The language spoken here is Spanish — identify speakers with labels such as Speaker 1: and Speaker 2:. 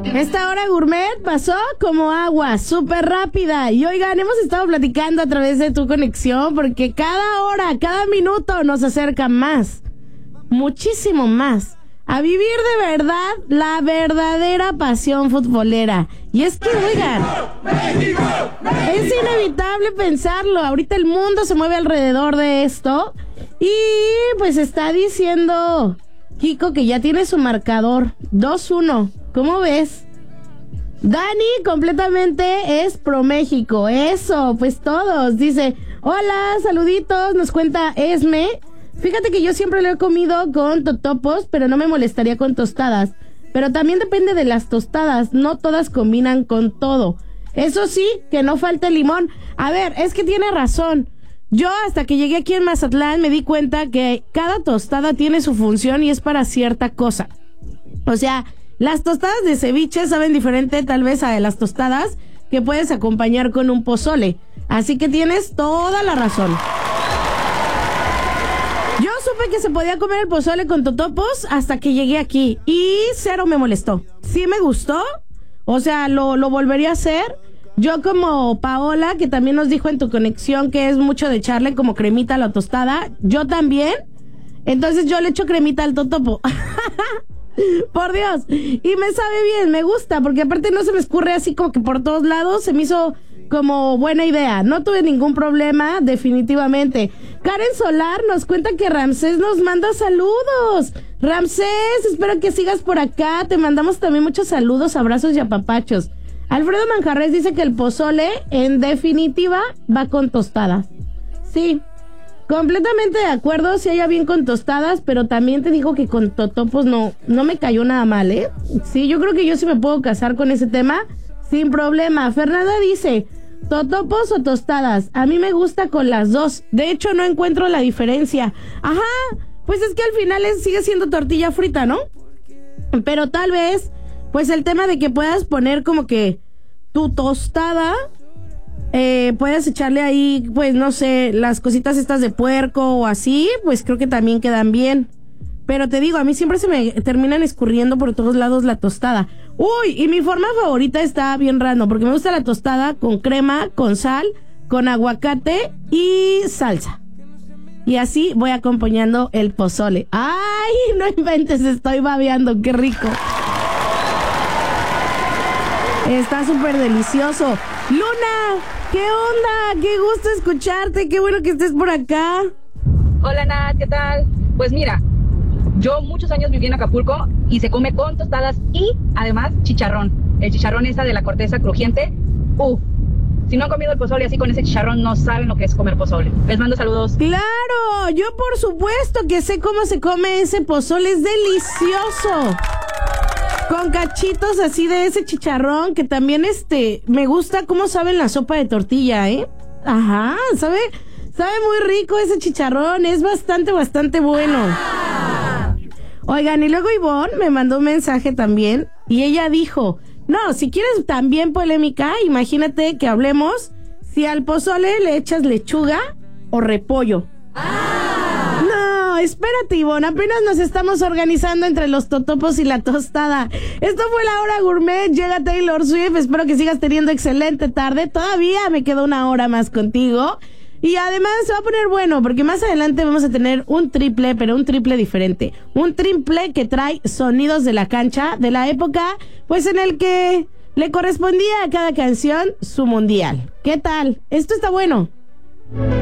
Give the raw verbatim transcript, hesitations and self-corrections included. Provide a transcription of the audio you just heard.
Speaker 1: Esta hora gourmet pasó como agua, súper rápida. Y oigan, hemos estado platicando a través de tu conexión porque cada hora, cada minuto nos acerca más, muchísimo más, a vivir de verdad la verdadera pasión futbolera. Y es que, oigan, es inevitable pensarlo. Ahorita el mundo se mueve alrededor de esto. Y pues está diciendo Kiko que ya tiene su marcador dos uno. ¿Cómo ves? Dani completamente es pro México. Eso, pues todos. Dice, hola, saluditos, nos cuenta Esme. Fíjate que yo siempre lo he comido con totopos, pero no me molestaría con tostadas. Pero también depende de las tostadas, no todas combinan con todo. Eso sí, que no falte limón. A ver, es que tiene razón. Yo hasta que llegué aquí en Mazatlán me di cuenta que cada tostada tiene su función y es para cierta cosa. O sea, las tostadas de ceviche saben diferente tal vez a las tostadas que puedes acompañar con un pozole. Así que tienes toda la razón. Yo supe que se podía comer el pozole con totopos hasta que llegué aquí y cero me molestó. Sí me gustó, o sea, lo, lo volvería a hacer. Yo como Paola, que también nos dijo en tu conexión que es mucho de echarle como cremita a la tostada, yo también. Entonces yo le echo cremita al totopo. Por Dios. Y me sabe bien, me gusta, porque aparte no se me escurre así como que por todos lados. Se me hizo como buena idea. No tuve ningún problema, definitivamente. Karen Solar nos cuenta que Ramsés nos manda saludos. Ramsés, espero que sigas por acá. Te mandamos también muchos saludos, abrazos y apapachos. Alfredo Manjarres dice que el pozole, en definitiva, va con tostadas. Sí, completamente de acuerdo, si haya bien con tostadas, pero también te digo que con totopos no, no me cayó nada mal, ¿eh? Sí, yo creo que yo sí me puedo casar con ese tema sin problema. Fernanda dice, ¿totopos o tostadas? A mí me gusta con las dos. De hecho, no encuentro la diferencia. Ajá, pues es que al final es, sigue siendo tortilla frita, ¿no? Pero tal vez, pues el tema de que puedas poner como que tu tostada, eh, puedes echarle ahí, pues no sé, las cositas estas de puerco o así, pues creo que también quedan bien. Pero te digo, a mí siempre se me terminan escurriendo por todos lados la tostada. Uy, y mi forma favorita está bien random, porque me gusta la tostada con crema, con sal, con aguacate y salsa. Y así voy acompañando el pozole. ¡Ay, no inventes! Estoy babeando, qué rico. Está súper delicioso. Luna, ¿qué onda? Qué gusto escucharte, qué bueno que estés por acá.
Speaker 2: Hola Nat, ¿qué tal? Pues mira, yo muchos años viví en Acapulco y se come con tostadas y además chicharrón. El chicharrón esa de la corteza crujiente. Uf, si no han comido el pozole así con ese chicharrón, no saben lo que es comer pozole. Les mando saludos.
Speaker 1: Claro, yo por supuesto que sé cómo se come ese pozole, es delicioso. Con cachitos así de ese chicharrón, que también este, me gusta cómo sabe la sopa de tortilla, ¿eh? Ajá, sabe, sabe muy rico ese chicharrón, es bastante, bastante bueno. Oigan, y luego Ivonne me mandó un mensaje también, y ella dijo, no, si quieres también polémica, imagínate que hablemos si al pozole le echas lechuga o repollo. No, espérate, Ivonne, apenas nos estamos organizando entre los totopos y la tostada. Esto fue La Hora Gourmet, llega Taylor Swift, espero que sigas teniendo excelente tarde, todavía me queda una hora más contigo. Y además se va a poner bueno, porque más adelante vamos a tener un triple, pero un triple diferente. Un triple que trae sonidos de la cancha, de la época, pues en el que le correspondía a cada canción su mundial. ¿Qué tal? Esto está bueno.